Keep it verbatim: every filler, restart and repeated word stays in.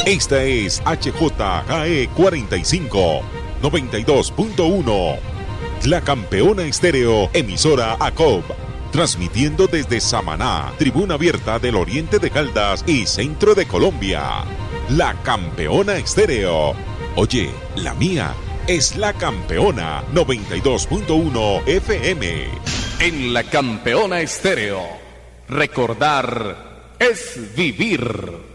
Esta es H J K E cuarenta y cinco, noventa y dos punto uno. La Campeona Estéreo, emisora A C O B. Transmitiendo desde Samaná, tribuna abierta del oriente de Caldas y centro de Colombia. La Campeona Estéreo. Oye, la mía es La Campeona noventa y dos punto uno F M. En La Campeona Estéreo, recordar es vivir.